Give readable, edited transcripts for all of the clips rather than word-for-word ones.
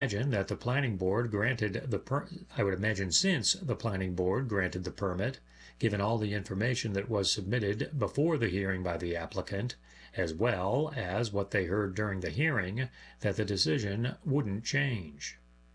imagine that the planning board granted I would imagine since the planning board granted the permit, given all the information that was submitted before the hearing by the applicant, as well as what they heard during the hearing, that the decision wouldn't change.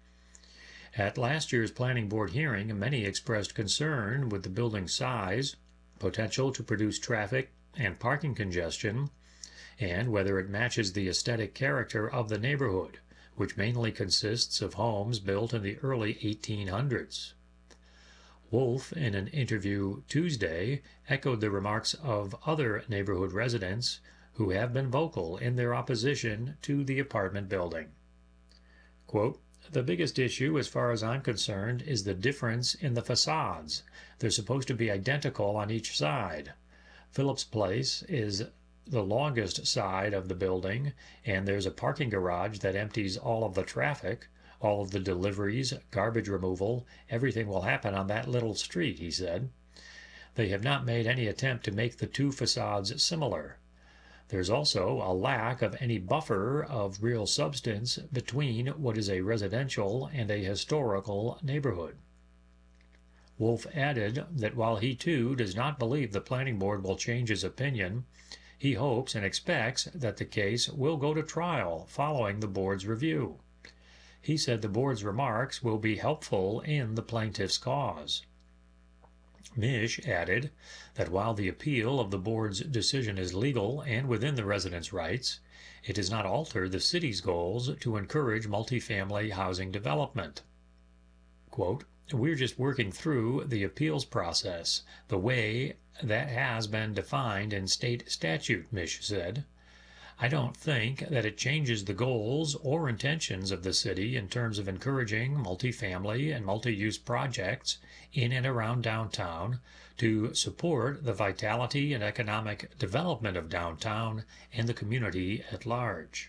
At last year's planning board hearing, many expressed concern with the building's size, potential to produce traffic and parking congestion, and whether it matches the aesthetic character of the neighborhood, which mainly consists of homes built in the early 1800s. Wolf, in an interview Tuesday, echoed the remarks of other neighborhood residents who have been vocal in their opposition to the apartment building. Quote, "The biggest issue, as far as I'm concerned, is the difference in the facades. They're supposed to be identical on each side. Phillips Place is the longest side of the building, and there's a parking garage that empties all of the traffic, all of the deliveries, garbage removal, everything will happen on that little street," he said. They have not made any attempt to make the two facades similar. There's also a lack of any buffer of real substance between what is a residential and a historical neighborhood. Wolf added that while he too does not believe the planning board will change his opinion, he hopes and expects that the case will go to trial following the board's review. He said the board's remarks will be helpful in the plaintiff's cause. Mish added that while the appeal of the board's decision is legal and within the residents' rights, it does not alter the city's goals to encourage multifamily housing development. Quote, "We're just working through the appeals process, the way that has been defined in state statute," Mish said. "I don't think that it changes the goals or intentions of the city in terms of encouraging multifamily and multi-use projects in and around downtown to support the vitality and economic development of downtown and the community at large."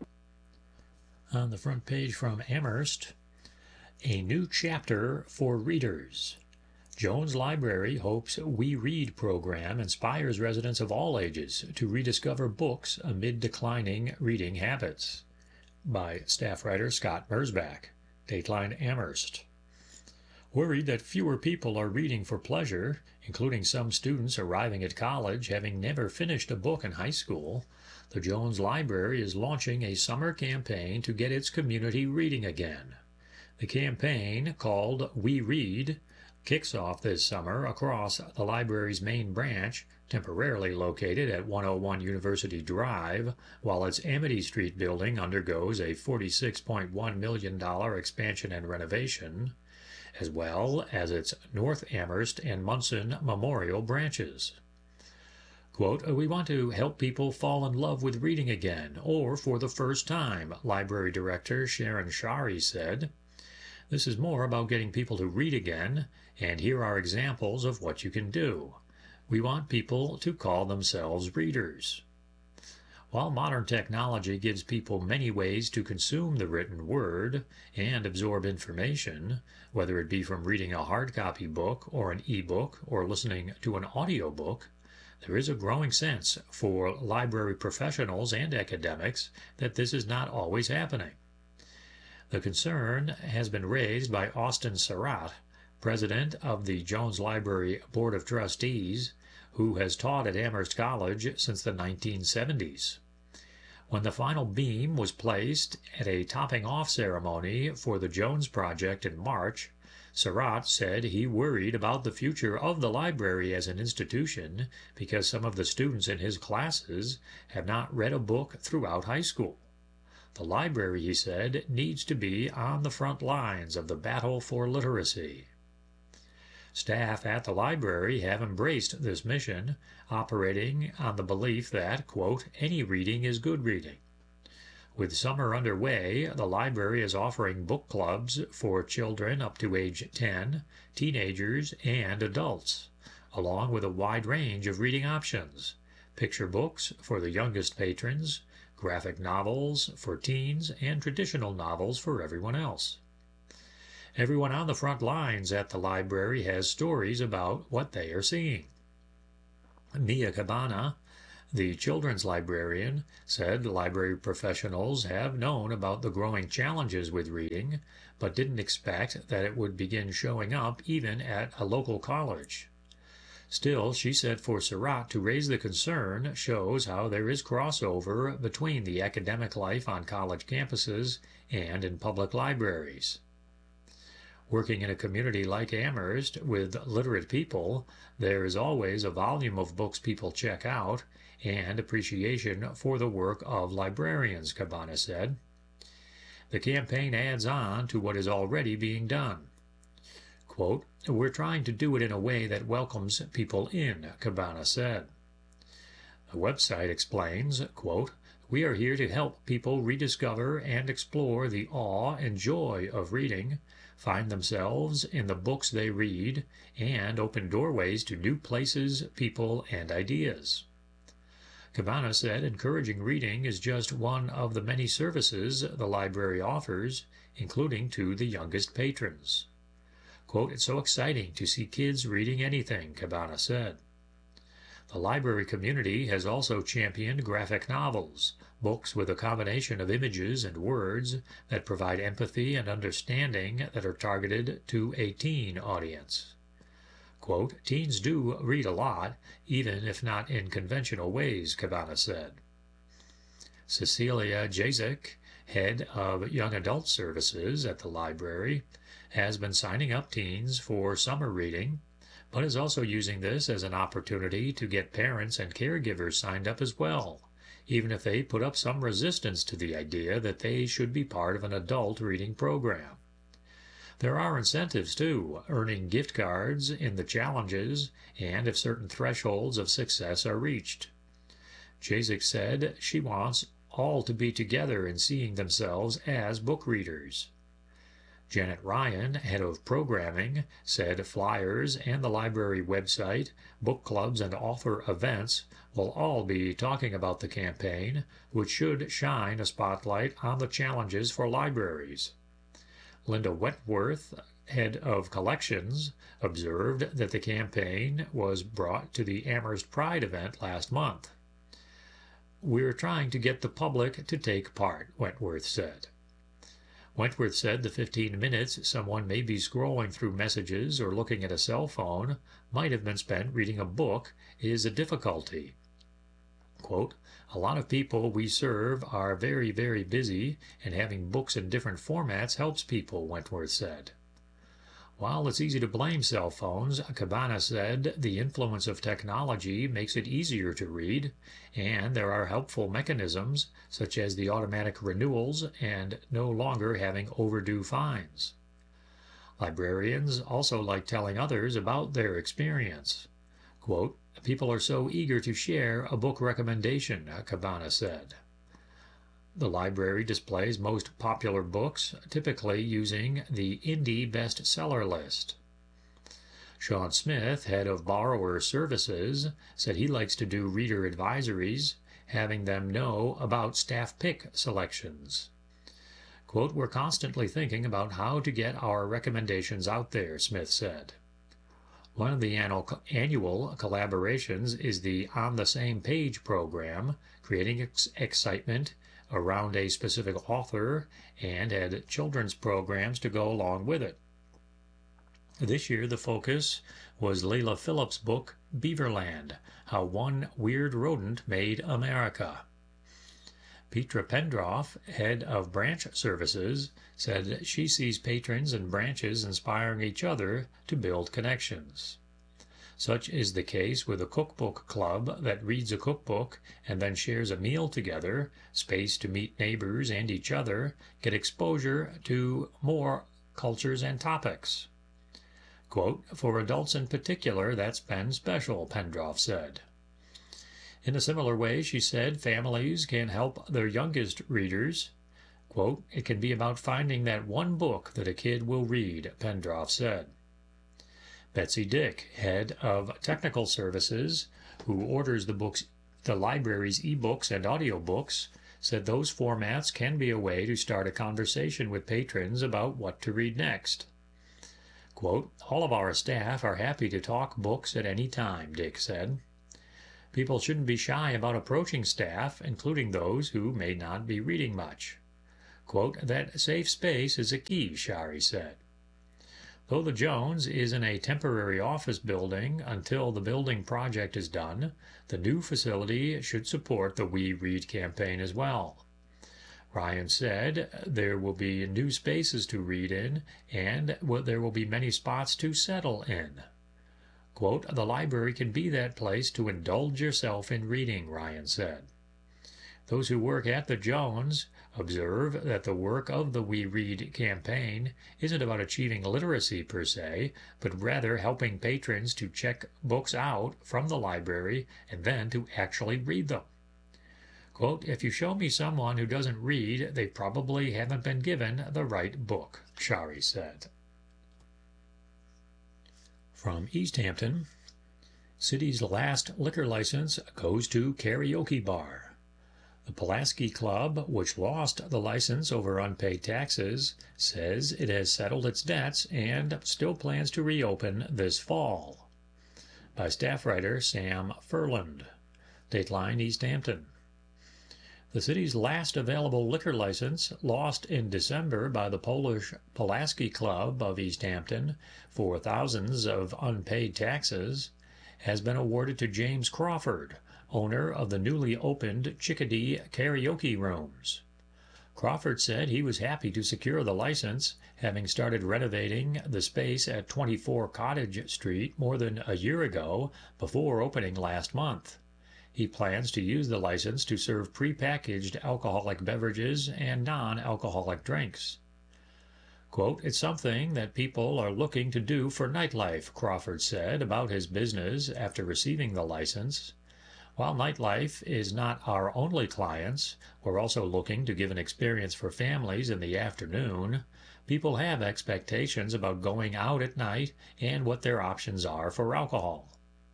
On the front page from Amherst, a new chapter for readers. Jones Library hopes We Read program inspires residents of all ages to rediscover books amid declining reading habits. By staff writer Scott Mersbach. Dateline Amherst. Worried that fewer people are reading for pleasure, including some students arriving at college having never finished a book in high school, the Jones Library is launching a summer campaign to get its community reading again. The campaign, called We Read, kicks off this summer across the library's main branch, temporarily located at 101 University Drive, while its Amity Street building undergoes a $46.1 million expansion and renovation, as well as its North Amherst and Munson Memorial branches. Quote, "We want to help people fall in love with reading again, or for the first time," Library Director Sharon Shari said. "This is more about getting people to read again, and here are examples of what you can do. We want people to call themselves readers." While modern technology gives people many ways to consume the written word and absorb information, whether it be from reading a hard copy book or an e-book or listening to an audiobook, there is a growing sense for library professionals and academics that this is not always happening. The concern has been raised by Austin Surratt, president of the Jones Library Board of Trustees, who has taught at Amherst College since the 1970s. When the final beam was placed at a topping-off ceremony for the Jones Project in March, Surratt said he worried about the future of the library as an institution because some of the students in his classes have not read a book throughout high school. The library, he said, needs to be on the front lines of the battle for literacy. Staff at the library have embraced this mission, operating on the belief that, quote, "any reading is good reading." With summer underway, the library is offering book clubs for children up to age 10, teenagers, and adults, along with a wide range of reading options: picture books for the youngest patrons, graphic novels for teens, and traditional novels for everyone else. Everyone on the front lines at the library has stories about what they are seeing. Mia Cabana, The children's librarian said library professionals have known about the growing challenges with reading, but didn't expect that it would begin showing up even at a local college. Still, she said for Surratt to raise the concern shows how there is crossover between the academic life on college campuses and in public libraries. Working in a community like Amherst with literate people, there is always a volume of books people check out and appreciation for the work of librarians, Cabana said. The campaign adds on to what is already being done. Quote, "We're trying to do it in a way that welcomes people in," Cabana said. The website explains, quote, "We are here to help people rediscover and explore the awe and joy of reading, find themselves in the books they read, and open doorways to new places, people, and ideas." Cabana said encouraging reading is just one of the many services the library offers, including to the youngest patrons. Quote, "It's so exciting to see kids reading anything," Cabana said. The library community has also championed graphic novels, books with a combination of images and words that provide empathy and understanding that are targeted to a teen audience. Quote, "Teens do read a lot, even if not in conventional ways," Cabana said. Cecilia Jacek, head of Young Adult Services at the library, has been signing up teens for summer reading, but is also using this as an opportunity to get parents and caregivers signed up as well, even if they put up some resistance to the idea that they should be part of an adult reading program. There are incentives too, earning gift cards in the challenges and if certain thresholds of success are reached. Jacek said she wants all to be together in seeing themselves as book readers. Janet Ryan, head of programming, said flyers and the library website, book clubs, and author events will all be talking about the campaign, which should shine a spotlight on the challenges for libraries. Linda Wentworth, head of collections, observed that the campaign was brought to the Amherst Pride event last month. "We're trying to get the public to take part," Wentworth said. Wentworth said the 15 minutes someone may be scrolling through messages or looking at a cell phone might have been spent reading a book is a difficulty. Quote, "A lot of people we serve are very, very busy, and having books in different formats helps people," Wentworth said. While it's easy to blame cell phones, Cabana said the influence of technology makes it easier to read, and there are helpful mechanisms such as the automatic renewals and no longer having overdue fines. Librarians also like telling others about their experience. Quote, "People are so eager to share a book recommendation," Cabana said. The library displays most popular books, typically using the Indie bestseller list. Sean Smith, head of borrower services, said he likes to do reader advisories, having them know about staff pick selections. Quote, "We're constantly thinking about how to get our recommendations out there," Smith said. One of the annual collaborations is the On the Same Page program, creating excitement around a specific author and had children's programs to go along with it. This year the focus was Leila Phillips' book Beaverland, How One Weird Rodent Made America. Petra Pendroff, head of branch services, said she sees patrons and branches inspiring each other to build connections. Such is the case with a cookbook club that reads a cookbook and then shares a meal together, space to meet neighbors and each other, get exposure to more cultures and topics. Quote, "For adults in particular, that's been special," Pendroff said. In a similar way, she said families can help their youngest readers. Quote, "It can be about finding that one book that a kid will read," Pendroff said. Betsy Dick, head of technical services, who orders the library's e-books and audiobooks, said those formats can be a way to start a conversation with patrons about what to read next. Quote, "All of our staff are happy to talk books at any time," Dick said. People shouldn't be shy about approaching staff, including those who may not be reading much. Quote, that safe space is a key, Shari said. Though the Jones is in a temporary office building until the building project is done, the new facility should support the We Read campaign as well. Ryan said there will be new spaces to read in, and there will be many spots to settle in. Quote, the library can be that place to indulge yourself in reading, Ryan said. Those who work at the Jones observe that the work of the We Read campaign isn't about achieving literacy per se, but rather helping patrons to check books out from the library and then to actually read them. Quote, if you show me someone who doesn't read, they probably haven't been given the right book, Shari said. From East Hampton, city's last liquor license goes to karaoke bar. The Pulaski Club, which lost the license over unpaid taxes, says it has settled its debts and still plans to reopen this fall. By staff writer Sam Furland. Dateline East Hampton. The city's last available liquor license, lost in December by the Polish Pulaski Club of East Hampton for thousands of unpaid taxes, has been awarded to James Crawford, owner of the newly opened Chickadee Karaoke Rooms. Crawford said he was happy to secure the license, having started renovating the space at 24 Cottage Street more than a year ago before opening last month. He plans to use the license to serve prepackaged alcoholic beverages and non-alcoholic drinks. Quote, it's something that people are looking to do for nightlife, Crawford said about his business after receiving the license. While nightlife is not our only clients, we're also looking to give an experience for families in the afternoon. People have expectations about going out at night and what their options are for alcohol.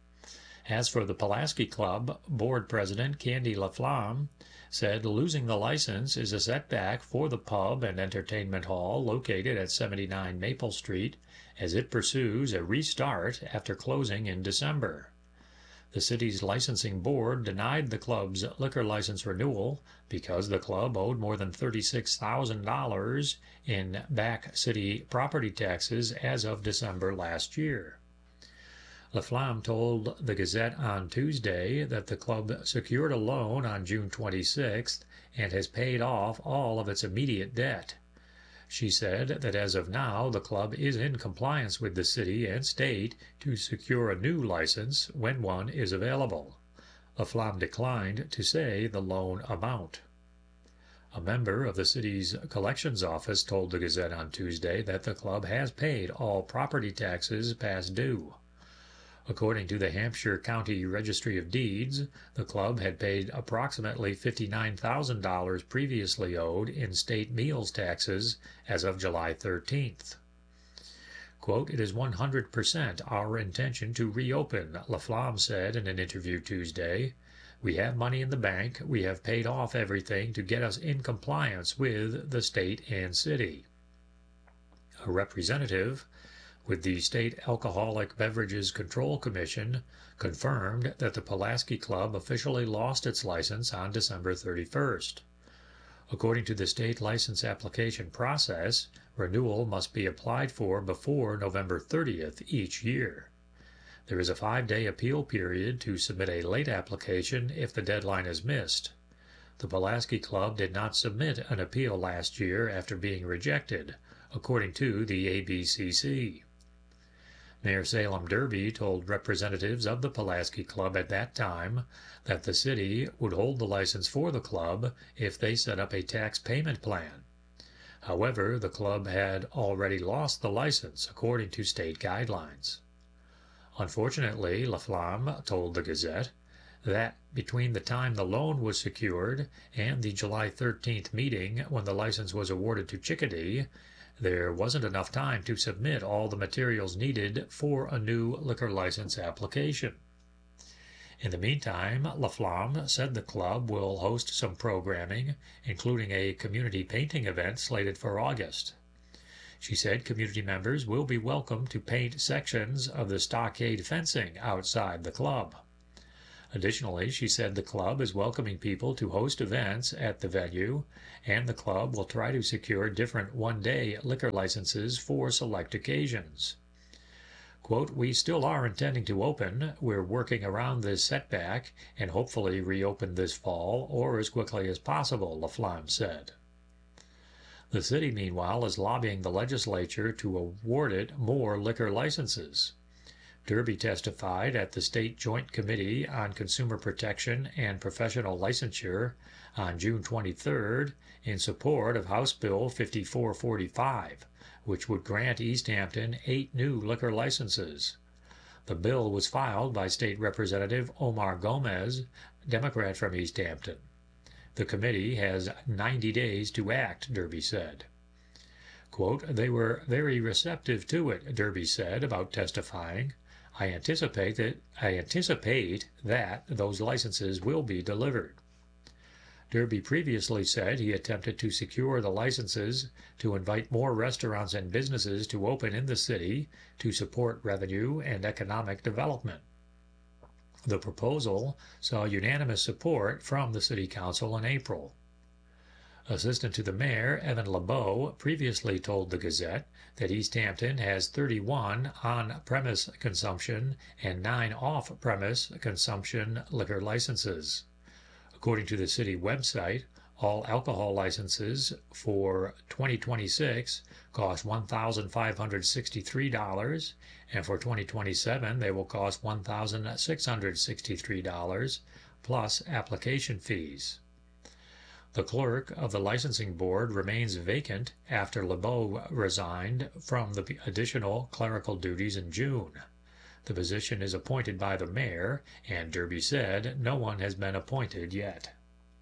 As for the Pulaski Club, board president Candy LaFlamme said losing the license is a setback for the pub and entertainment hall located at 79 Maple Street as it pursues a restart after closing in December. The city's licensing board denied the club's liquor license renewal because the club owed more than $36,000 in back city property taxes as of December last year. LaFlamme told the Gazette on Tuesday that the club secured a loan on June 26th and has paid off all of its immediate debt. She said that as of now, the club is in compliance with the city and state to secure a new license when one is available. LaFlamme declined to say the loan amount. A member of the city's collections office told the Gazette on Tuesday that the club has paid all property taxes past due. According to the Hampshire County Registry of Deeds, the club had paid approximately $59,000 previously owed in state meals taxes as of July 13th. Quote, it is 100% our intention to reopen, LaFlamme said in an interview Tuesday. We have money in the bank. We have paid off everything to get us in compliance with the state and city. A representative with the State Alcoholic Beverages Control Commission confirmed that the Pulaski Club officially lost its license on December 31st. According to the state license application process, renewal must be applied for before November 30th each year. There is a 5-day appeal period to submit a late application if the deadline is missed. The Pulaski Club did not submit an appeal last year after being rejected, according to the ABCC. Mayor Salem Derby told representatives of the Pulaski Club at that time that the city would hold the license for the club if they set up a tax payment plan. However, the club had already lost the license according to state guidelines. Unfortunately, LaFlamme told the Gazette that between the time the loan was secured and the July 13th meeting when the license was awarded to Chickadee, there wasn't enough time to submit all the materials needed for a new liquor license application. In the meantime, LaFlamme said the club will host some programming, including a community painting event slated for August. She said community members will be welcome to paint sections of the stockade fencing outside the club. Additionally, she said the club is welcoming people to host events at the venue, and the club will try to secure different one-day liquor licenses for select occasions. Quote, "We still are intending to open. We're working around this setback and hopefully reopen this fall or as quickly as possible," Laflamme said. The city, meanwhile, is lobbying the legislature to award it more liquor licenses. Derby testified at the State Joint Committee on Consumer Protection and Professional Licensure on June 23rd in support of House Bill 5445, which would grant East Hampton 8 new liquor licenses. The bill was filed by State Representative Omar Gomez, Democrat from East Hampton. The committee has 90 days to act, Derby said. Quote, "They were very receptive to it," Derby said about testifying. I anticipate that those licenses will be delivered." Derby previously said he attempted to secure the licenses to invite more restaurants and businesses to open in the city to support revenue and economic development. The proposal saw unanimous support from the City Council in April. Assistant to the Mayor, Evan LeBeau, previously told the Gazette that East Hampton has 31 on-premise consumption and 9 off-premise consumption liquor licenses. According to the city website, all alcohol licenses for 2026 cost $1,563, and for 2027 they will cost $1,663, plus application fees. The clerk of the licensing board remains vacant after LeBeau resigned from the additional clerical duties in June. The position is appointed by the mayor, and Derby said no one has been appointed yet.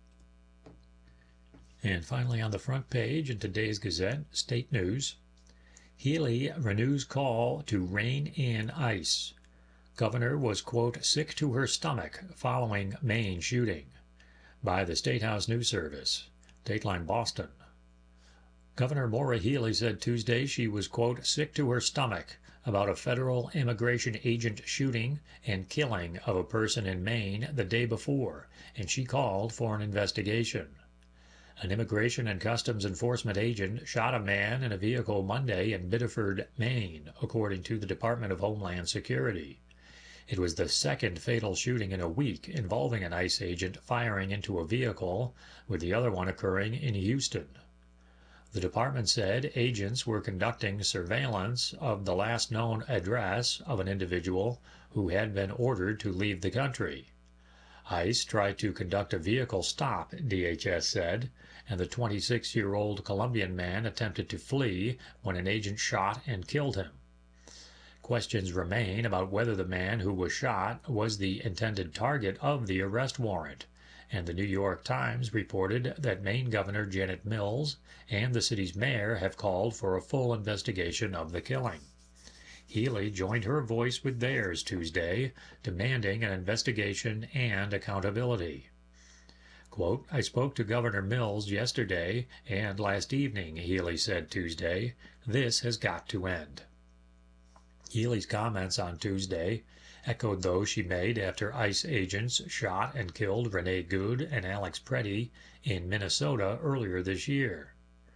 And finally, on the front page in today's Gazette, state news. Healey renews call to rein in ICE. Governor was, quote, "sick to her stomach" following Maine shooting. By the State House News Service. Dateline Boston. Governor Maura Healey said Tuesday she was, quote, "sick to her stomach" about a federal immigration agent shooting and killing of a person in Maine the day before, and she called for an investigation. An Immigration and Customs Enforcement agent shot a man in a vehicle Monday in Biddeford, Maine, according to the Department of Homeland Security. It was the second fatal shooting in a week involving an ICE agent firing into a vehicle, with the other one occurring in Houston. The department said agents were conducting surveillance of the last known address of an individual who had been ordered to leave the country. ICE tried to conduct a vehicle stop, DHS said, and the 26-year-old Colombian man attempted to flee when an agent shot and killed him. Questions remain about whether the man who was shot was the intended target of the arrest warrant, and the New York Times reported that Maine Governor Janet Mills and the city's mayor have called for a full investigation of the killing. Healey joined her voice with theirs Tuesday, demanding an investigation and accountability. Quote, "I spoke to Governor Mills yesterday and last evening," Healey said Tuesday. "This has got to end." Healey's comments on Tuesday echoed those she made after ICE agents shot and killed Renee Good and Alex Preddy in Minnesota earlier this year.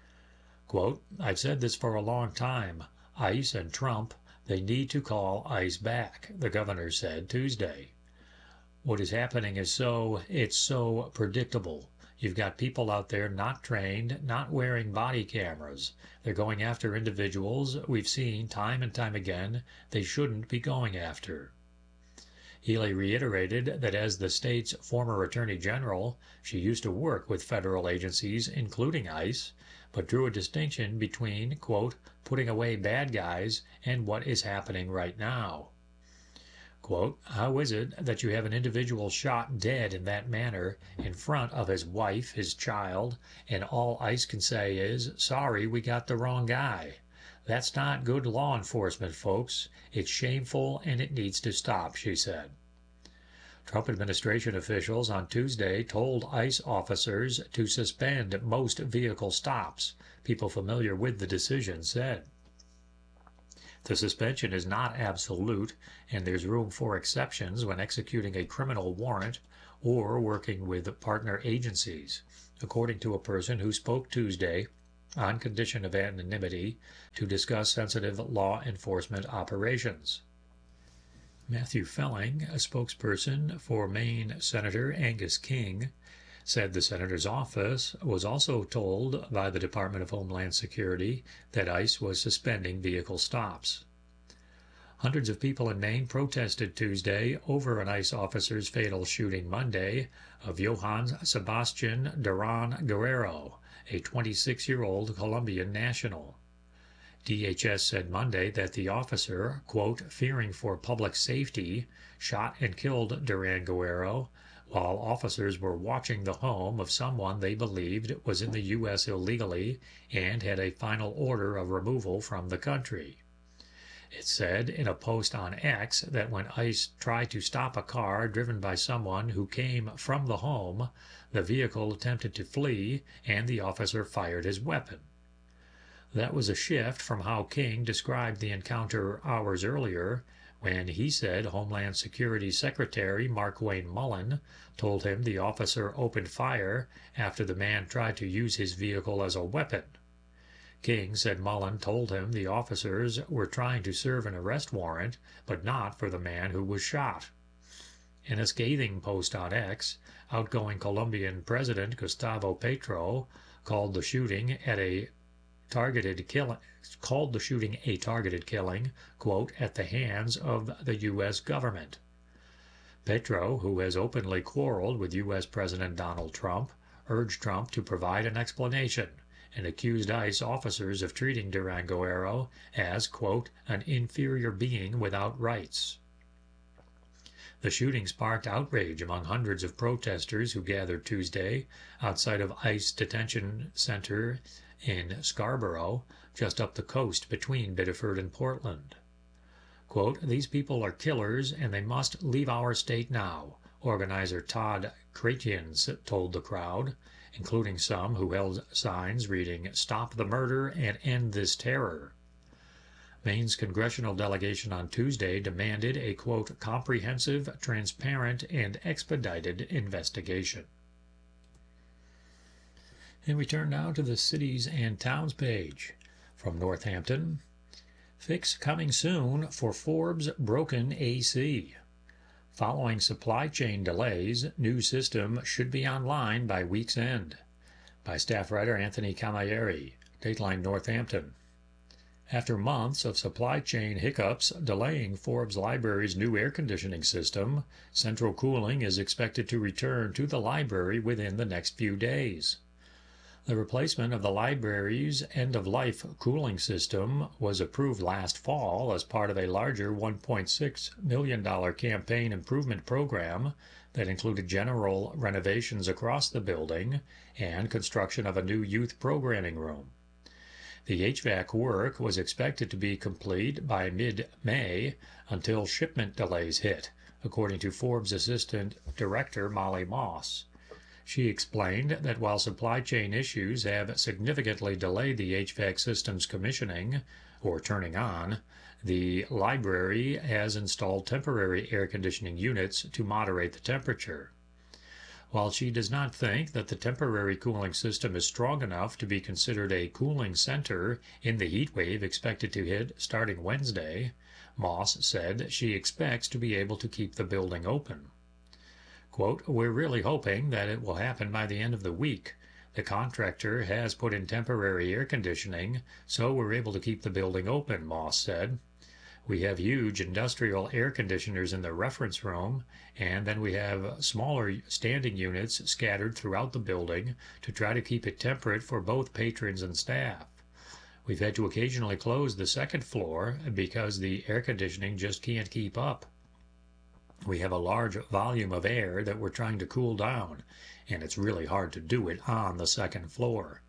Quote, "I've said this for a long time. ICE and Trump, they need to call ICE back," the governor said Tuesday. "What is happening is it's so predictable. You've got people out there not trained, not wearing body cameras. They're going after individuals we've seen time and time again they shouldn't be going after." Healey reiterated that as the state's former attorney general, she used to work with federal agencies, including ICE, but drew a distinction between, quote, "putting away bad guys and what is happening right now." Quote, "How is it that you have an individual shot dead in that manner in front of his wife, his child, and all ICE can say is, 'Sorry, we got the wrong guy'? That's not good law enforcement, folks. It's shameful and it needs to stop," she said. Trump administration officials on Tuesday told ICE officers to suspend most vehicle stops, people familiar with the decision said. The suspension is not absolute, and there's room for exceptions when executing a criminal warrant or working with partner agencies, according to a person who spoke Tuesday on condition of anonymity to discuss sensitive law enforcement operations. Matthew Felling, a spokesperson for Maine Senator Angus King, said the senator's office was also told by the Department of Homeland Security that ICE was suspending vehicle stops. Hundreds of people in Maine protested Tuesday over an ICE officer's fatal shooting Monday of Johann Sebastian Duran Guerrero, a 26-year-old Colombian national. DHS said Monday that the officer, quote, fearing for public safety, shot and killed Duran Guerrero while officers were watching the home of someone they believed was in the U.S. illegally and had a final order of removal from the country. It said in a post on X that when ICE tried to stop a car driven by someone who came from the home, the vehicle attempted to flee and the officer fired his weapon. That was a shift from how King described the encounter hours earlier, when he said Homeland Security Secretary Markwayne Mullin told him the officer opened fire after the man tried to use his vehicle as a weapon. King said Mullin told him the officers were trying to serve an arrest warrant, but not for the man who was shot. In a scathing post on X, outgoing Colombian President Gustavo Petro called the shooting a targeted killing, quote, at the hands of the U.S. government. Petro, who has openly quarreled with U.S. President Donald Trump, urged Trump to provide an explanation and accused ICE officers of treating Duran Guerrero as, quote, an inferior being without rights. The shooting sparked outrage among hundreds of protesters who gathered Tuesday outside of ICE detention center in Scarborough, just up the coast between Biddeford and Portland. Quote, these people are killers and they must leave our state now, organizer Todd Chrétien told the crowd, including some who held signs reading, Stop the murder and end this terror. Maine's congressional delegation on Tuesday demanded a, quote, comprehensive, transparent, and expedited investigation. And we turn now to the cities and towns page. From Northampton, fix coming soon for Forbes broken AC. Following supply chain delays, new system should be online by week's end. By staff writer Anthony Camilleri, Dateline Northampton. After months of supply chain hiccups delaying Forbes Library's new air conditioning system, central cooling is expected to return to the library within the next few days. The replacement of the library's end-of-life cooling system was approved last fall as part of a larger $1.6 million campaign improvement program that included general renovations across the building and construction of a new youth programming room. The HVAC work was expected to be complete by mid-May until shipment delays hit, according to Forbes Assistant Director Molly Moss. She explained that while supply chain issues have significantly delayed the HVAC system's commissioning, or turning on, the library has installed temporary air conditioning units to moderate the temperature. While she does not think that the temporary cooling system is strong enough to be considered a cooling center in the heat wave expected to hit starting Wednesday, Moss said she expects to be able to keep the building open. Quote, we're really hoping that it will happen by the end of the week. The contractor has put in temporary air conditioning, so we're able to keep the building open, Moss said. We have huge industrial air conditioners in the reference room, and then we have smaller standing units scattered throughout the building to try to keep it temperate for both patrons and staff. We've had to occasionally close the second floor because the air conditioning just can't keep up. We have a large volume of air that we're trying to cool down, and it's really hard to do it on the second floor.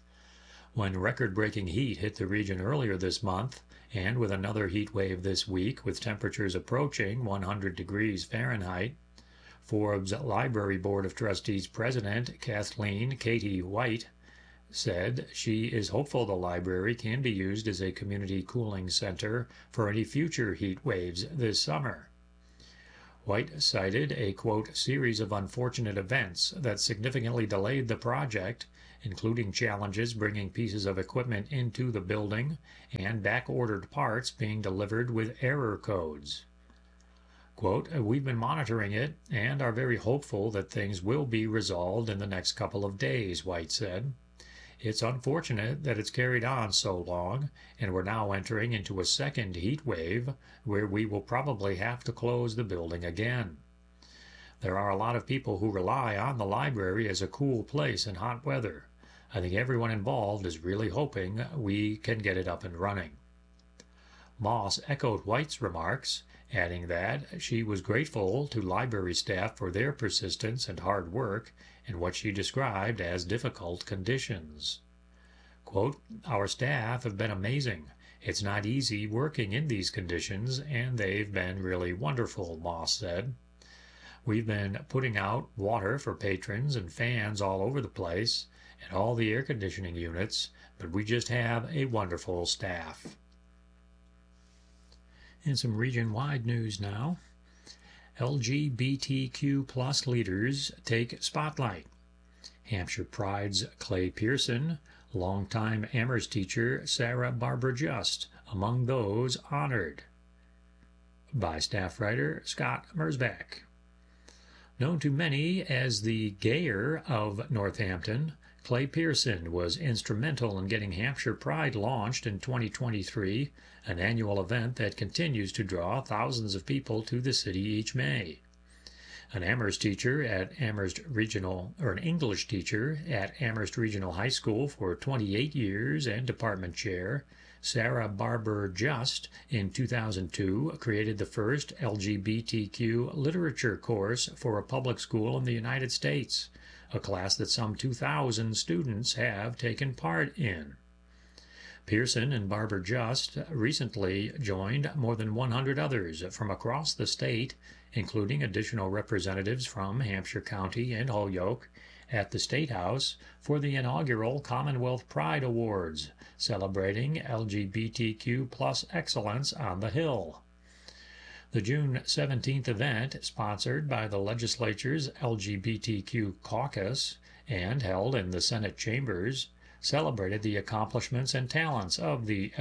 When record-breaking heat hit the region earlier this month, and with another heat wave this week with temperatures approaching 100 degrees Fahrenheit, Forbes Library Board of Trustees President Kathleen Katie White said she is hopeful the library can be used as a community cooling center for any future heat waves this summer. White cited a, quote, series of unfortunate events that significantly delayed the project, including challenges bringing pieces of equipment into the building and back-ordered parts being delivered with error codes. Quote, we've been monitoring it and are very hopeful that things will be resolved in the next couple of days, White said. It's unfortunate that it's carried on so long, and we're now entering into a second heat wave where we will probably have to close the building again. There are a lot of people who rely on the library as a cool place in hot weather. I think everyone involved is really hoping we can get it up and running. Moss echoed White's remarks, adding that she was grateful to library staff for their persistence and hard work in what she described as difficult conditions. Quote, our staff have been amazing. It's not easy working in these conditions, and they've been really wonderful, Moss said. We've been putting out water for patrons and fans all over the place and all the air conditioning units, but we just have a wonderful staff. In some region-wide news now, LGBTQ plus leaders take spotlight. Hampshire Pride's Clay Pearson, longtime Amherst teacher Sarah Barber Just among those honored. By staff writer Scott Mersbach. Known to many as the Gayer of Northampton, Clay Pearson was instrumental in getting Hampshire Pride launched in 2023, an annual event that continues to draw thousands of people to the city each May. An Amherst teacher at Amherst Regional, or an English teacher at Amherst Regional High School for 28 years and department chair, Sarah Barber Just, in 2002, created the first LGBTQ literature course for a public school in the United States, a class that some 2,000 students have taken part in. Pearson and Barber Just recently joined more than 100 others from across the state, including additional representatives from Hampshire County and Holyoke, at the State House for the inaugural Commonwealth Pride Awards, celebrating LGBTQ plus excellence on the Hill. The June 17th event, sponsored by the legislature's LGBTQ caucus and held in the Senate chambers, celebrated the accomplishments and talents of the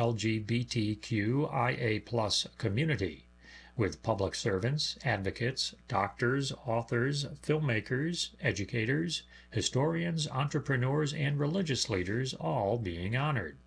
LGBTQIA+ community, with public servants, advocates, doctors, authors, filmmakers, educators, historians, entrepreneurs, and religious leaders all being honored.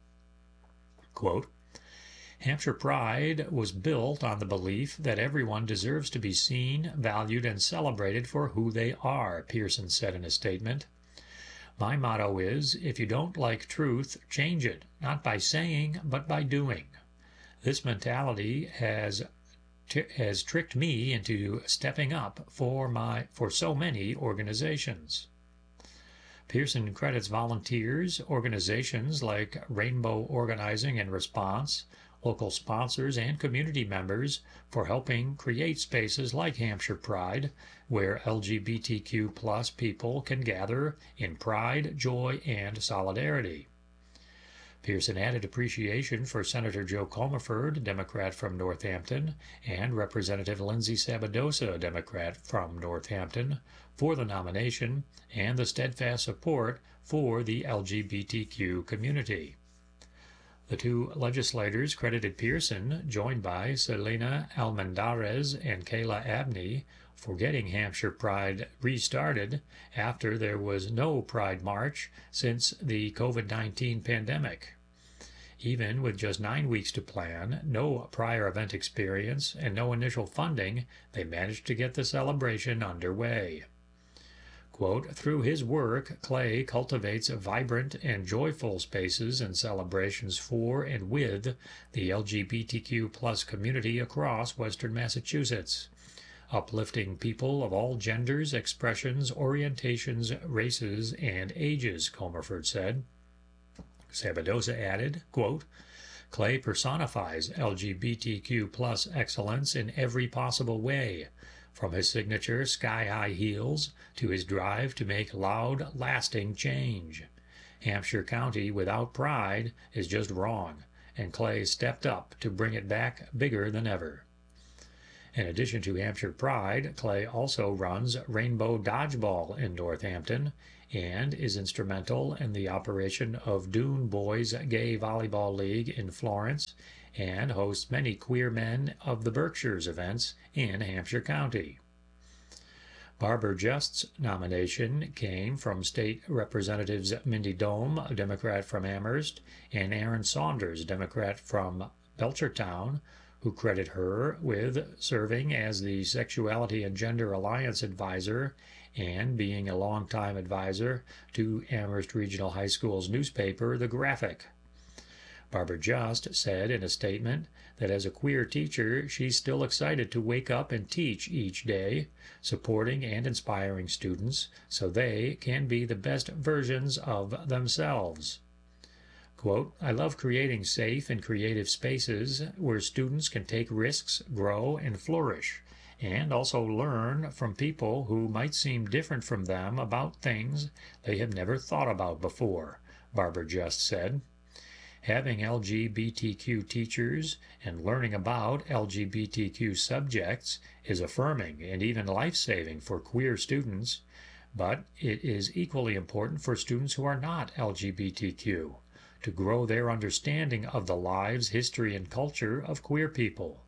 Quote, Hampshire Pride was built on the belief that everyone deserves to be seen, valued, and celebrated for who they are, Pearson said in a statement. My motto is, if you don't like truth, change it, not by saying, but by doing. This mentality has tricked me into stepping up for so many organizations. Pearson credits volunteers, organizations like Rainbow Organizing and Response, local sponsors, and community members for helping create spaces like Hampshire Pride, where LGBTQ plus people can gather in pride, joy, and solidarity. Pearson added appreciation for Senator Joe Comerford, Democrat from Northampton, and Representative Lindsay Sabadosa, Democrat from Northampton, for the nomination and the steadfast support for the LGBTQ community. The two legislators credited Pearson, joined by Selena Almendarez and Kayla Abney, for getting Hampshire Pride restarted after there was no Pride March since the COVID-19 pandemic. Even with just 9 weeks to plan, no prior event experience, and no initial funding, they managed to get the celebration underway. Quote, through his work, Clay cultivates vibrant and joyful spaces and celebrations for and with the LGBTQ plus community across Western Massachusetts, uplifting people of all genders, expressions, orientations, races, and ages, Comerford said. Sabadosa added, quote, Clay personifies LGBTQ plus excellence in every possible way, from his signature sky-high heels to his drive to make loud, lasting change. Hampshire County without pride is just wrong, and Clay stepped up to bring it back bigger than ever. In addition to Hampshire Pride, Clay also runs Rainbow Dodgeball in Northampton and is instrumental in the operation of Dune Boys Gay Volleyball League in Florence and hosts many Queer Men of the Berkshires events in Hampshire County. Barbara Just's nomination came from State Representatives Mindy Dome, a Democrat from Amherst, and Aaron Saunders, a Democrat from Belchertown, who credit her with serving as the Sexuality and Gender Alliance Advisor and being a longtime advisor to Amherst Regional High School's newspaper, The Graphic. Barbara Just said in a statement that as a queer teacher, she's still excited to wake up and teach each day, supporting and inspiring students so they can be the best versions of themselves. Quote, I love creating safe and creative spaces where students can take risks, grow, and flourish, and also learn from people who might seem different from them about things they have never thought about before, Barbara Just said. Having LGBTQ teachers and learning about LGBTQ subjects is affirming and even life-saving for queer students, but it is equally important for students who are not LGBTQ to grow their understanding of the lives, history, and culture of queer people.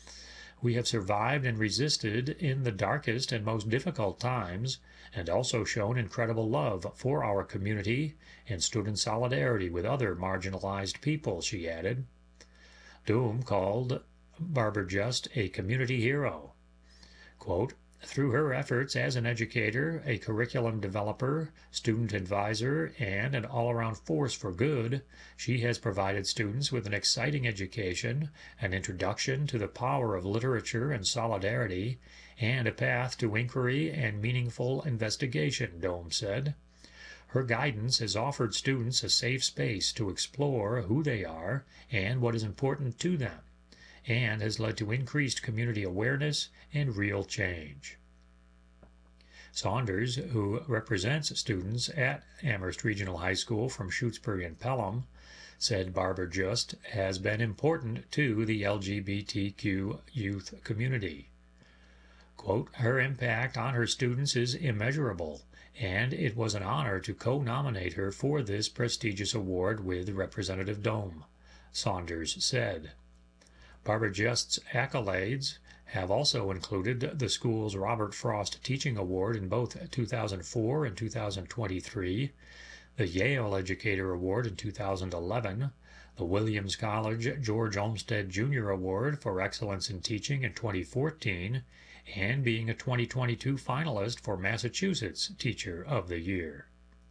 We have survived and resisted in the darkest and most difficult times, and also shown incredible love for our community and stood in solidarity with other marginalized people, she added. Doom called Barbara Just a community hero. Quote, through her efforts as an educator, a curriculum developer, student advisor, and an all-around force for good, she has provided students with an exciting education, an introduction to the power of literature and solidarity, and a path to inquiry and meaningful investigation, Dome said. Her guidance has offered students a safe space to explore who they are and what is important to them, and has led to increased community awareness and real change. Saunders, who represents students at Amherst Regional High School from Shutesbury and Pelham, said Barbara Just has been important to the LGBTQ youth community. Quote, her impact on her students is immeasurable, and it was an honor to co-nominate her for this prestigious award with Representative Dome, Saunders said. Barbara Just's accolades have also included the school's Robert Frost Teaching Award in both 2004 and 2023, the Yale Educator Award in 2011, the Williams College George Olmsted Jr. Award for Excellence in Teaching in 2014, and being a 2022 finalist for Massachusetts Teacher of the Year.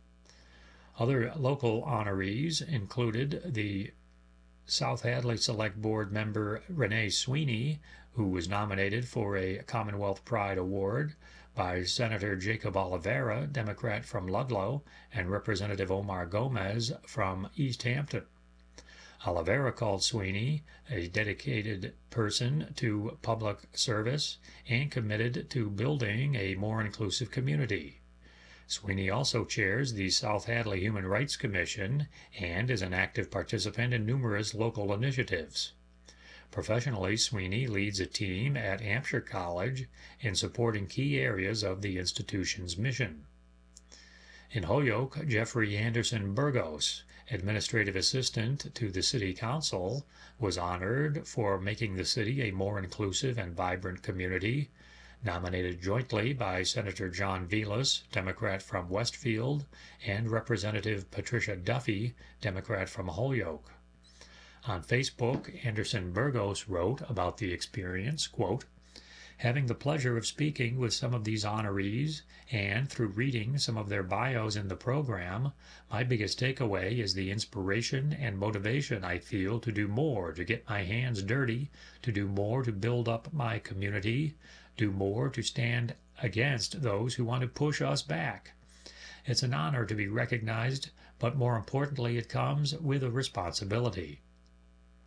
Other local honorees included the South Hadley Select Board member Renee Sweeney, who was nominated for a Commonwealth Pride Award by Senator Jacob Oliveira, Democrat from Ludlow, and Representative Omar Gomez from East Hampton. Oliveira called Sweeney a dedicated person to public service and committed to building a more inclusive community. Sweeney also chairs the South Hadley Human Rights Commission and is an active participant in numerous local initiatives. Professionally, Sweeney leads a team at Hampshire College in supporting key areas of the institution's mission. In Holyoke, Jeffrey Anderson Burgos, administrative assistant to the City Council, was honored for making the city a more inclusive and vibrant community, nominated jointly by Senator John Vilas, Democrat from Westfield, and Representative Patricia Duffy, Democrat from Holyoke. On Facebook, Anderson Burgos wrote about the experience, quote, having the pleasure of speaking with some of these honorees and through reading some of their bios in the program, my biggest takeaway is the inspiration and motivation I feel to do more to get my hands dirty, to do more to build up my community, do more to stand against those who want to push us back. It's an honor to be recognized, but more importantly, it comes with a responsibility.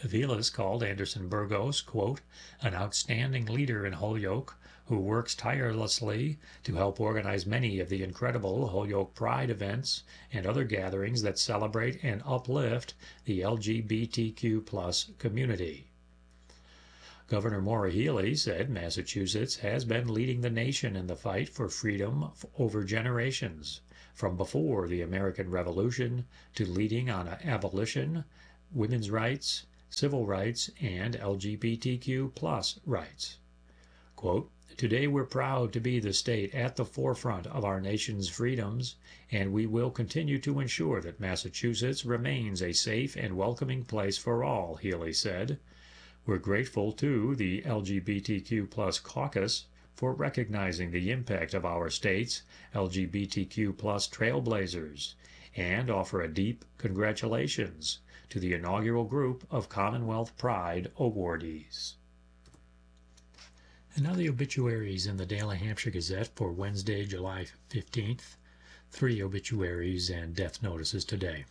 Aviles called Anderson Burgos, quote, an outstanding leader in Holyoke who works tirelessly to help organize many of the incredible Holyoke Pride events and other gatherings that celebrate and uplift the LGBTQ plus community. Governor Maura Healey said Massachusetts has been leading the nation in the fight for freedom over generations, from before the American Revolution to leading on abolition, women's rights, civil rights, and LGBTQ plus rights. Quote, today we're proud to be the state at the forefront of our nation's freedoms, and we will continue to ensure that Massachusetts remains a safe and welcoming place for all, Healey said. We're grateful to the LGBTQ plus caucus for recognizing the impact of our state's LGBTQ plus trailblazers and offer a deep congratulations to the inaugural group of Commonwealth Pride awardees. And now the obituaries in the Daily Hampshire Gazette for Wednesday, July 15th. 3 obituaries and death notices today.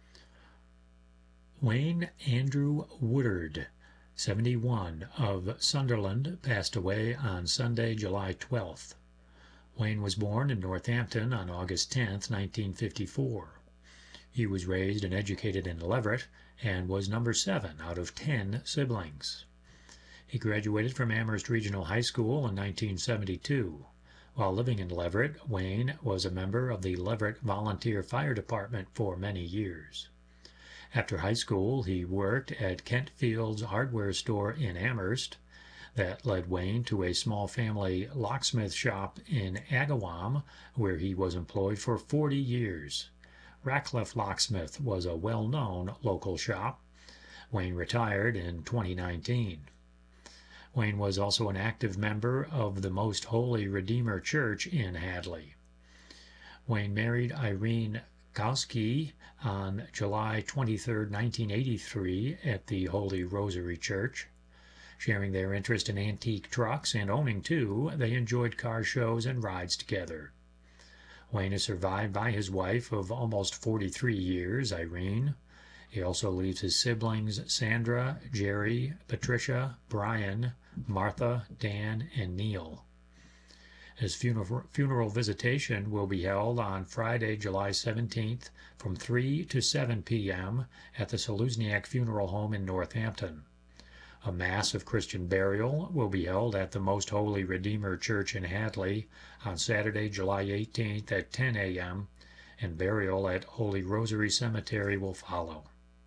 Wayne Andrew Woodard, 71, of Sunderland, passed away on Sunday, July 12th. Wayne was born in Northampton on August 10, 1954. He was raised and educated in Leverett and was number 7 out of 10 siblings. He graduated from Amherst Regional High School in 1972. While living in Leverett, Wayne was a member of the Leverett Volunteer Fire Department for many years. After high school, he worked at Kent Field's hardware store in Amherst. That led Wayne to a small family locksmith shop in Agawam, where he was employed for 40 years. Ratcliffe Locksmith was a well-known local shop. Wayne retired in 2019. Wayne was also an active member of the Most Holy Redeemer Church in Hadley. Wayne married Irene Kowski on July 23, 1983 at the Holy Rosary Church. Sharing their interest in antique trucks and owning 2, they enjoyed car shows and rides together. Wayne is survived by his wife of almost 43 years, Irene. He also leaves his siblings Sandra, Jerry, Patricia, Brian, Martha, Dan, and Neil. His funeral visitation will be held on Friday, July 17th from 3 to 7 p.m. at the Saluzniak Funeral Home in Northampton. A Mass of Christian burial will be held at the Most Holy Redeemer Church in Hadley on Saturday, July 18th at 10 a.m., and burial at Holy Rosary Cemetery will follow.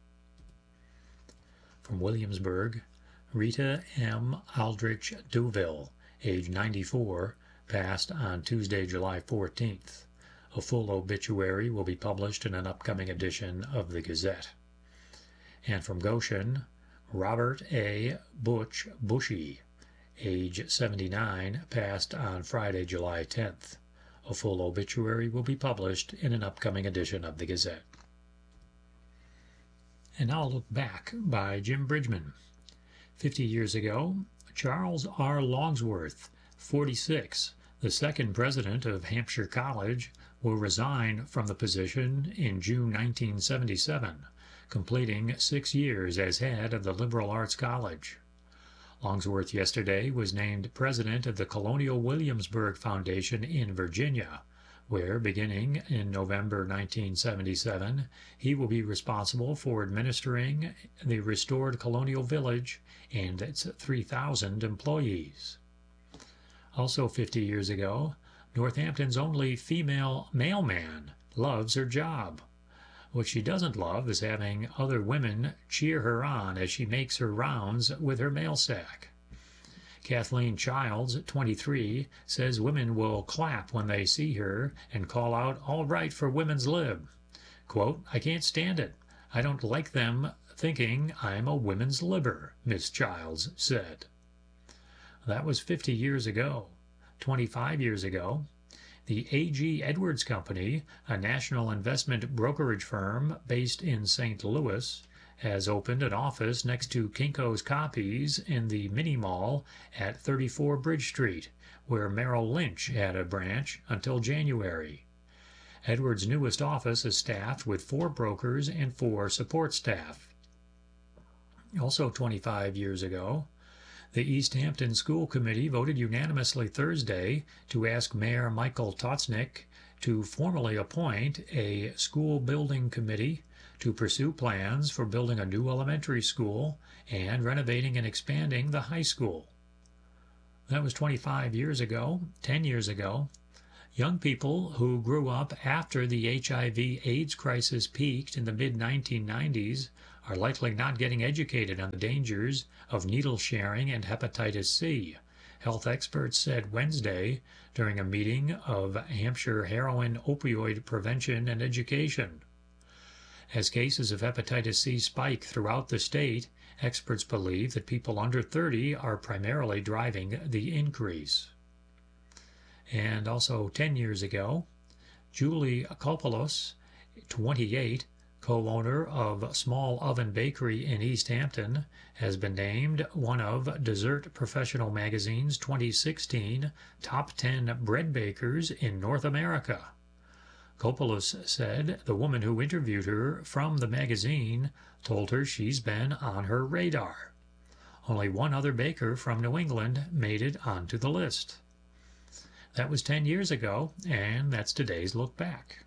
From Williamsburg, Rita M. Aldrich Duville, age 94, passed on Tuesday, July 14th. A full obituary will be published in an upcoming edition of the Gazette. And from Goshen, Robert A. Butch Bushy, age 79, passed on Friday, July 10th. A full obituary will be published in an upcoming edition of the Gazette. And now I'll look back by Jim Bridgman. 50 years ago, Charles R. Longsworth, 46, the second president of Hampshire College, will resign from the position in June 1977, completing 6 years as head of the Liberal Arts College. Longsworth yesterday was named president of the Colonial Williamsburg Foundation in Virginia, where, beginning in November 1977, he will be responsible for administering the restored Colonial Village and its 3,000 employees. Also 50 years ago, Northampton's only female mailman loves her job. What she doesn't love is having other women cheer her on as she makes her rounds with her mail sack. Kathleen Childs, 23, says women will clap when they see her and call out, "All right for women's lib." Quote, "I can't stand it. I don't like them thinking I'm a women's libber," Miss Childs said. That was 50 years ago. 25 years ago, the A.G. Edwards Company, a national investment brokerage firm based in St. Louis, has opened an office next to Kinko's Copies in the Mini Mall at 34 Bridge Street, where Merrill Lynch had a branch until January. Edwards' newest office is staffed with 4 brokers and 4 support staff. Also 25 years ago, the East Hampton School Committee voted unanimously Thursday to ask Mayor Michael Totznick to formally appoint a school building committee to pursue plans for building a new elementary school and renovating and expanding the high school. That was 25 years ago. 10 years ago, young people who grew up after the HIV/AIDS crisis peaked in the mid-1990s are likely not getting educated on the dangers of needle sharing and hepatitis C, health experts said Wednesday during a meeting of Hampshire Heroin Opioid Prevention and Education. As cases of hepatitis C spike throughout the state, experts believe that people under 30 are primarily driving the increase. And also 10 years ago, Julie Kopoulos, 28, co-owner of Small Oven Bakery in East Hampton, has been named one of Dessert Professional Magazine's 2016 Top 10 Bread Bakers in North America. Kopoulos said the woman who interviewed her from the magazine told her she's been on her radar. Only one other baker from New England made it onto the list. That was 10 years ago, and that's today's look back.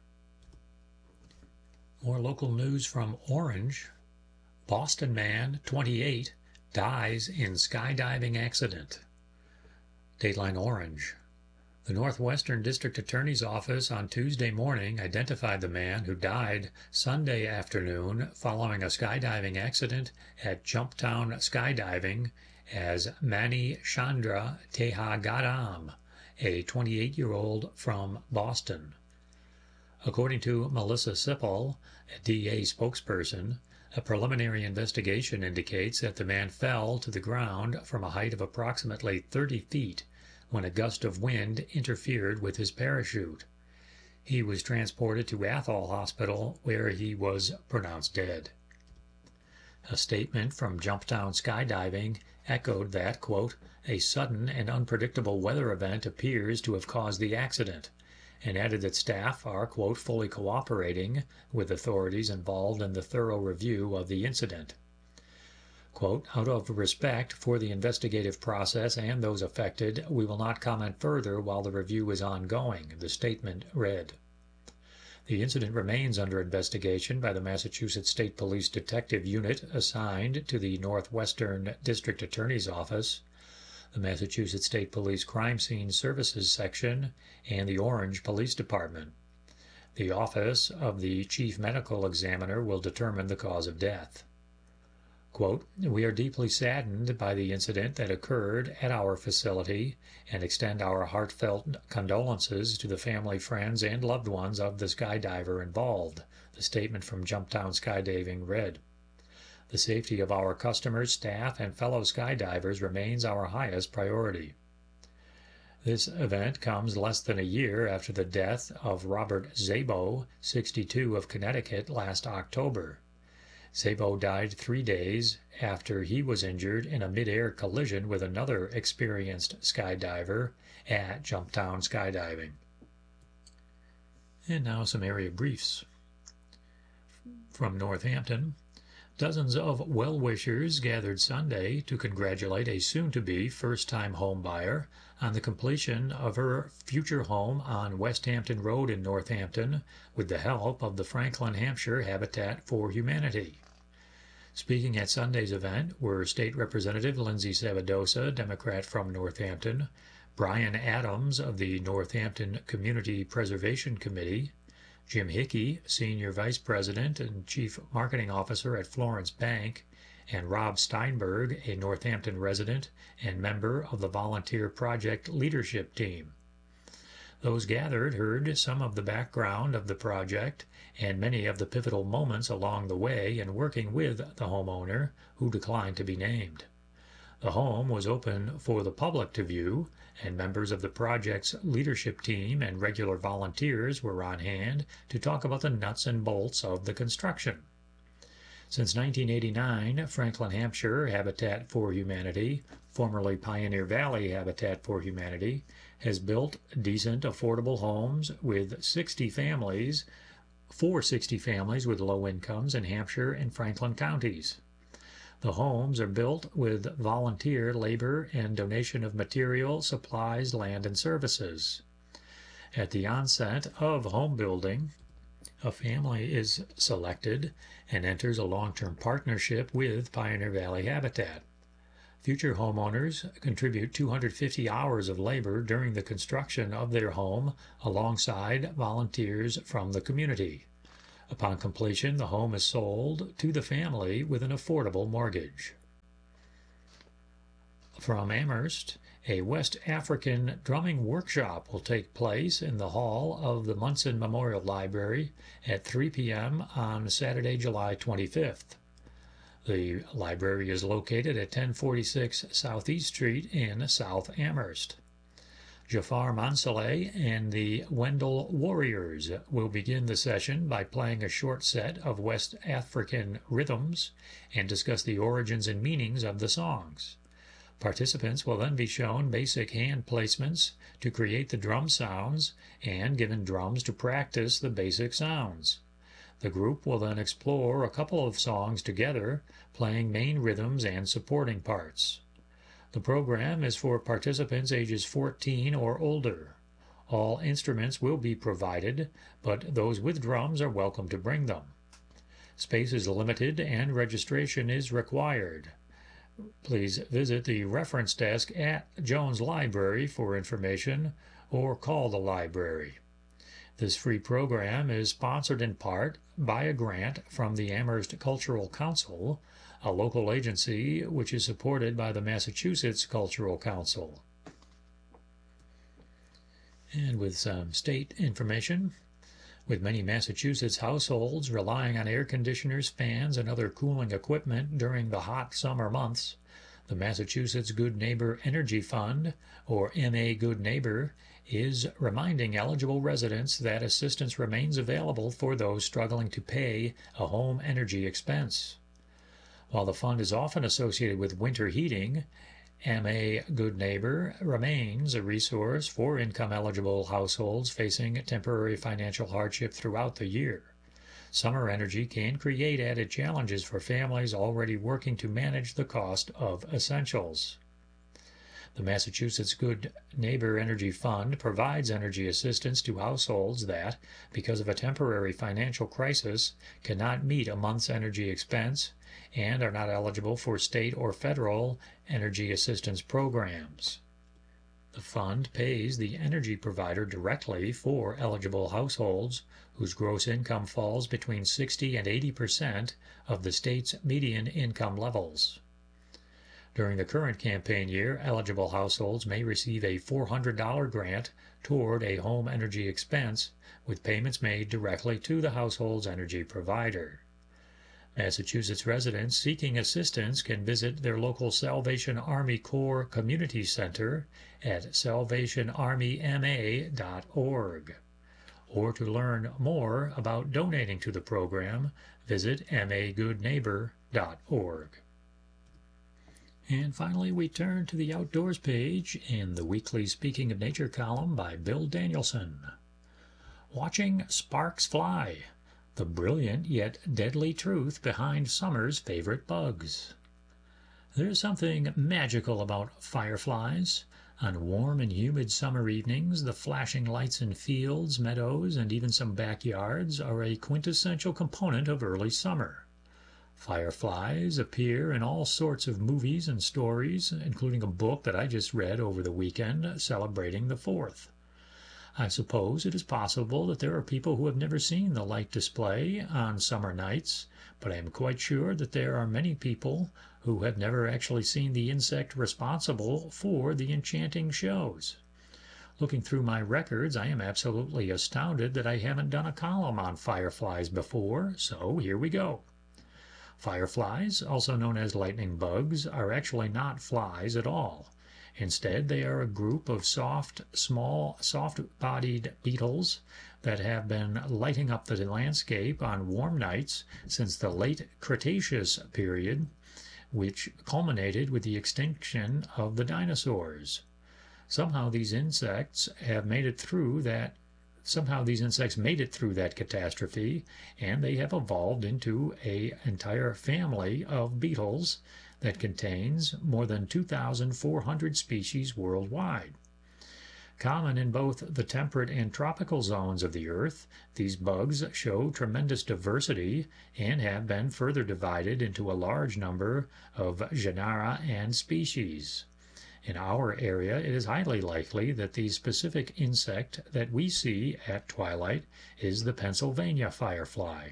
More local news from Orange. Boston man, 28, dies in skydiving accident. Dateline Orange. The Northwestern District Attorney's Office on Tuesday morning identified the man who died Sunday afternoon following a skydiving accident at Jumptown Skydiving as Mani Chandra Tehagadam, a 28-year-old from Boston. According to Melissa Sipple, a DA spokesperson, a preliminary investigation indicates that the man fell to the ground from a height of approximately 30 feet when a gust of wind interfered with his parachute. He was transported to Athol Hospital, where he was pronounced dead. A statement from Jumptown Skydiving echoed that, quote, a sudden and unpredictable weather event appears to have caused the accident, and added that staff are, quote, fully cooperating with authorities involved in the thorough review of the incident. Quote, out of respect for the investigative process and those affected, we will not comment further while the review is ongoing, the statement read. The incident remains under investigation by the Massachusetts State Police Detective Unit assigned to the Northwestern District Attorney's Office, the Massachusetts State Police Crime Scene Services Section, and the Orange Police Department. The Office of the Chief Medical Examiner will determine the cause of death. Quote, we are deeply saddened by the incident that occurred at our facility and extend our heartfelt condolences to the family, friends, and loved ones of the skydiver involved, the statement from Jumptown Skydiving read. The safety of our customers, staff, and fellow skydivers remains our highest priority. This event comes less than a year after the death of Robert Szabo, 62, of Connecticut last October. Szabo died 3 days after he was injured in a mid-air collision with another experienced skydiver at Jumptown Skydiving. And now some area briefs. From Northampton, dozens of well-wishers gathered Sunday to congratulate a soon-to-be first-time homebuyer on the completion of her future home on West Hampton Road in Northampton with the help of the Franklin, Hampshire Habitat for Humanity. Speaking at Sunday's event were State Representative Lindsay Sabadosa, Democrat from Northampton, Brian Adams of the Northampton Community Preservation Committee, Jim Hickey, Senior Vice President and Chief Marketing Officer at Florence Bank, and Rob Steinberg, a Northampton resident and member of the Volunteer Project Leadership Team. Those gathered heard some of the background of the project and many of the pivotal moments along the way in working with the homeowner, who declined to be named. The home was open for the public to view, and members of the project's leadership team and regular volunteers were on hand to talk about the nuts and bolts of the construction. Since 1989, Franklin, Hampshire Habitat for Humanity, formerly Pioneer Valley Habitat for Humanity, has built decent, affordable homes with 60 families with low incomes in Hampshire and Franklin counties. The homes are built with volunteer labor and donation of material, supplies, land, and services. At the onset of home building, a family is selected and enters a long-term partnership with Pioneer Valley Habitat. Future homeowners contribute 250 hours of labor during the construction of their home alongside volunteers from the community. Upon completion, the home is sold to the family with an affordable mortgage. From Amherst, a West African drumming workshop will take place in the hall of the Munson Memorial Library at 3 p.m. on Saturday, July 25th. The library is located at 1046 Southeast Street in South Amherst. Jafar Mansaleh and the Wendell Warriors will begin the session by playing a short set of West African rhythms and discuss the origins and meanings of the songs. Participants will then be shown basic hand placements to create the drum sounds and given drums to practice the basic sounds. The group will then explore a couple of songs together, playing main rhythms and supporting parts. The program is for participants ages 14 or older. All instruments will be provided, but those with drums are welcome to bring them. Space is limited and registration is required. Please visit the reference desk at Jones Library for information or call the library. This free program is sponsored in part by a grant from the Amherst Cultural Council, a local agency which is supported by the Massachusetts Cultural Council. And with some state information, with many Massachusetts households relying on air conditioners, fans, and other cooling equipment during the hot summer months, the Massachusetts Good Neighbor Energy Fund, or MA Good Neighbor, is reminding eligible residents that assistance remains available for those struggling to pay a home energy expense. While the fund is often associated with winter heating, MA Good Neighbor remains a resource for income-eligible households facing temporary financial hardship throughout the year. Summer energy can create added challenges for families already working to manage the cost of essentials. The Massachusetts Good Neighbor Energy Fund provides energy assistance to households that, because of a temporary financial crisis, cannot meet a month's energy expense and are not eligible for state or federal energy assistance programs. The fund pays the energy provider directly for eligible households whose gross income falls between 60 and 80% of the state's median income levels. During the current campaign year, eligible households may receive a $400 grant toward a home energy expense, with payments made directly to the household's energy provider. Massachusetts residents seeking assistance can visit their local Salvation Army Corps Community Center at salvationarmyma.org. Or to learn more about donating to the program, visit magoodneighbor.org. And finally, we turn to the Outdoors page in the weekly Speaking of Nature column by Bill Danielson. Watching Sparks Fly, the brilliant yet deadly truth behind summer's favorite bugs. There's something magical about fireflies. On warm and humid summer evenings, the flashing lights in fields, meadows, and even some backyards are a quintessential component of early summer. Fireflies appear in all sorts of movies and stories, including a book that I just read over the weekend celebrating the 4th. I suppose it is possible that there are people who have never seen the light display on summer nights, but I am quite sure that there are many people who have never actually seen the insect responsible for the enchanting shows. Looking through my records, I am absolutely astounded that I haven't done a column on fireflies before, so here we go. Fireflies, also known as lightning bugs, are actually not flies at all. Instead, they are a group of small, soft-bodied beetles that have been lighting up the landscape on warm nights since the late Cretaceous period, which culminated with the extinction of the dinosaurs. Somehow these insects have made it through that somehow these insects made it through that catastrophe, and they have evolved into an entire family of beetles that contains more than 2,400 species worldwide. Common in both the temperate and tropical zones of the Earth, these bugs show tremendous diversity and have been further divided into a large number of genera and species. In our area, it is highly likely that the specific insect that we see at twilight is the Pennsylvania firefly.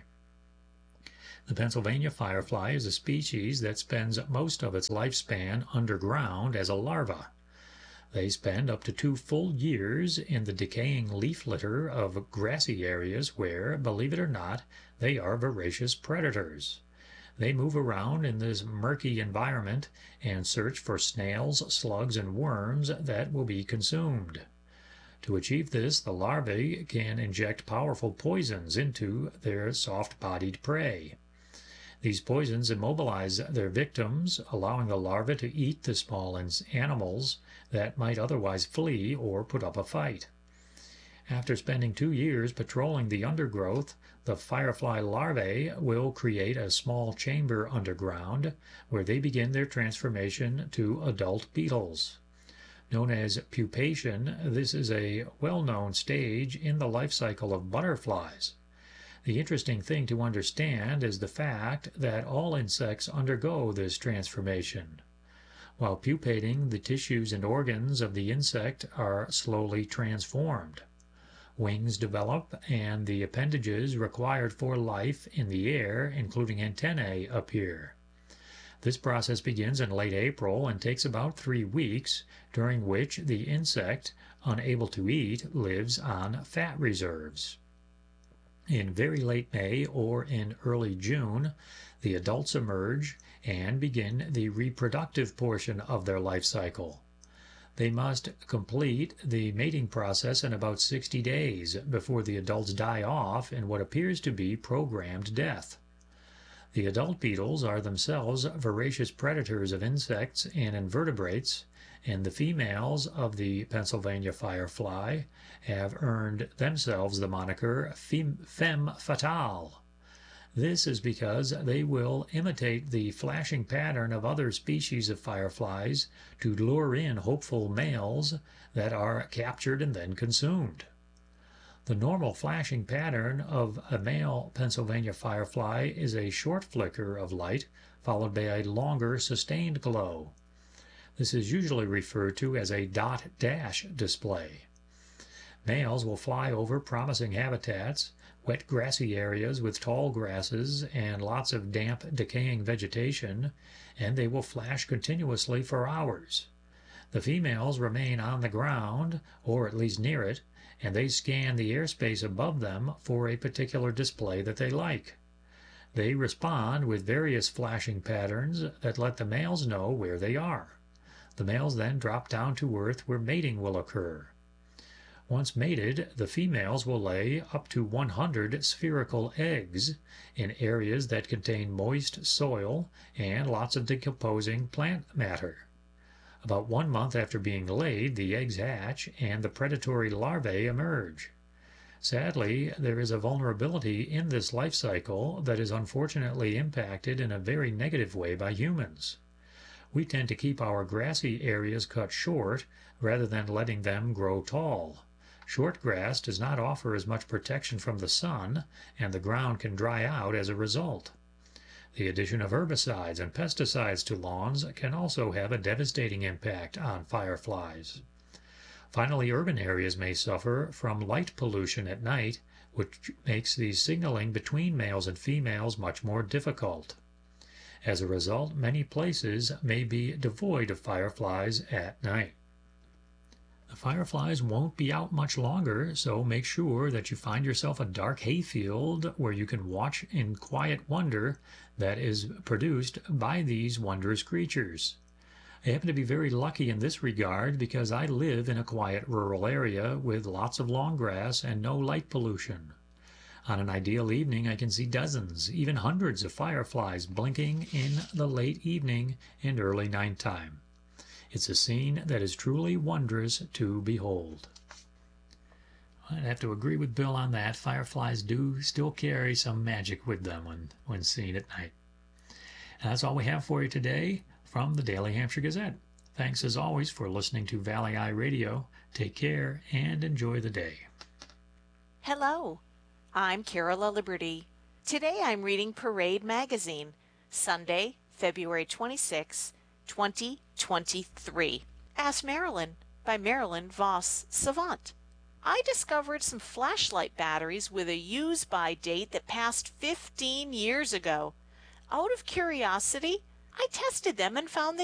The Pennsylvania firefly is a species that spends most of its lifespan underground as a larva. They spend up to 2 full years in the decaying leaf litter of grassy areas where, believe it or not, they are voracious predators. They move around in this murky environment and search for snails, slugs, and worms that will be consumed. To achieve this, the larvae can inject powerful poisons into their soft-bodied prey. These poisons immobilize their victims, allowing the larvae to eat the small animals that might otherwise flee or put up a fight. After spending 2 years patrolling the undergrowth, the firefly larvae will create a small chamber underground where they begin their transformation to adult beetles. Known as pupation, this is a well-known stage in the life cycle of butterflies. The interesting thing to understand is the fact that all insects undergo this transformation. While pupating, the tissues and organs of the insect are slowly transformed. Wings develop, and the appendages required for life in the air, including antennae, appear. This process begins in late April and takes about 3 weeks, during which the insect, unable to eat, lives on fat reserves. In very late May or in early June, the adults emerge and begin the reproductive portion of their life cycle. They must complete the mating process in about 60 days before the adults die off in what appears to be programmed death. The adult beetles are themselves voracious predators of insects and invertebrates, and the females of the Pennsylvania firefly have earned themselves the moniker femme fatale. This is because they will imitate the flashing pattern of other species of fireflies to lure in hopeful males that are captured and then consumed. The normal flashing pattern of a male Pennsylvania firefly is a short flicker of light followed by a longer sustained glow. This is usually referred to as a dot dash display. Males will fly over promising habitats, wet grassy areas with tall grasses and lots of damp decaying vegetation, and they will flash continuously for hours. The females remain on the ground, or at least near it, and they scan the airspace above them for a particular display that they like. They respond with various flashing patterns that let the males know where they are. The males then drop down to earth where mating will occur. Once mated, the females will lay up to 100 spherical eggs in areas that contain moist soil and lots of decomposing plant matter. About 1 month after being laid, the eggs hatch and the predatory larvae emerge. Sadly, there is a vulnerability in this life cycle that is unfortunately impacted in a very negative way by humans. We tend to keep our grassy areas cut short rather than letting them grow tall. Short grass does not offer as much protection from the sun, and the ground can dry out as a result. The addition of herbicides and pesticides to lawns can also have a devastating impact on fireflies. Finally, urban areas may suffer from light pollution at night, which makes the signaling between males and females much more difficult. As a result, many places may be devoid of fireflies at night. The fireflies won't be out much longer, so make sure that you find yourself a dark hayfield where you can watch in quiet wonder that is produced by these wondrous creatures. I happen to be very lucky in this regard because I live in a quiet rural area with lots of long grass and no light pollution. On an ideal evening, I can see dozens, even hundreds of fireflies blinking in the late evening and early nighttime. It's a scene that is truly wondrous to behold. I'd have to agree with Bill on that. Fireflies do still carry some magic with them when seen at night. And that's all we have for you today from the Daily Hampshire Gazette. Thanks as always for listening to Valley Eye Radio. Take care and enjoy the day. Hello, I'm Carola Liberty. Today I'm reading Parade Magazine, Sunday, February 26, 2023. Ask Marilyn by Marilyn Voss Savant. I discovered some flashlight batteries with a use-by date that passed 15 years ago. Out of curiosity, I tested them and found they